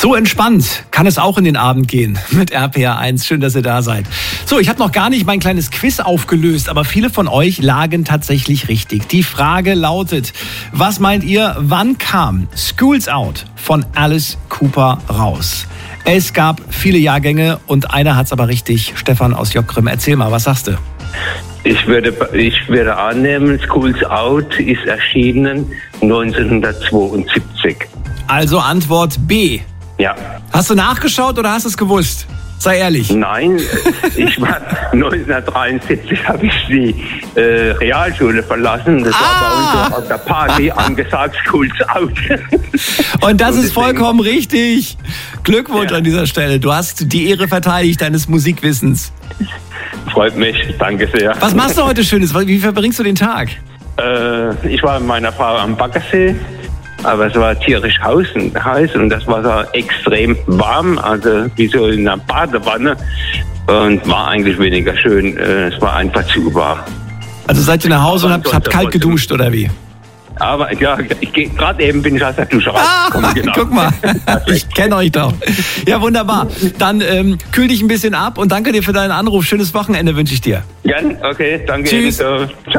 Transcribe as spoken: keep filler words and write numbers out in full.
So entspannt kann es auch in den Abend gehen mit R P R eins. Schön, dass ihr da seid. So, ich habe noch gar nicht mein kleines Quiz aufgelöst, aber viele von euch lagen tatsächlich richtig. Die Frage lautet, was meint ihr, wann kam School's Out von Alice Cooper raus? Es gab viele Jahrgänge und einer hat's aber richtig. Stefan aus Jockgrim, erzähl mal, was sagst du? Ich würde, ich würde annehmen, School's Out ist erschienen neunzehnhundertzweiundsiebzig. Also Antwort B. Ja. Hast du nachgeschaut oder hast du es gewusst? Sei ehrlich. Nein, ich war neunzehnhundertdreiundsiebzig habe ich die äh, Realschule verlassen. Das ah. war bei uns auf der Party angesagt, School's Out. Und das Und ist vollkommen richtig. Glückwunsch ja. an dieser Stelle. Du hast die Ehre verteidigt deines Musikwissens. Freut mich, danke sehr. Was machst du heute Schönes? Wie verbringst du den Tag? Äh, ich war mit meiner Frau am Baggersee. Aber es war tierisch heiß und das Wasser extrem warm, also wie so in einer Badewanne, und war eigentlich weniger schön. Es war einfach zu warm. Also seid ihr nach Hause und habt, habt kalt geduscht oder wie? Aber ja, ich geh, gerade eben bin ich aus der Dusche rausgekommen. Ah, genau. Guck mal, ich kenne euch doch. Ja, wunderbar. Dann ähm, kühl dich ein bisschen ab und danke dir für deinen Anruf. Schönes Wochenende wünsche ich dir. Gern, okay, danke. Tschüss. Ciao.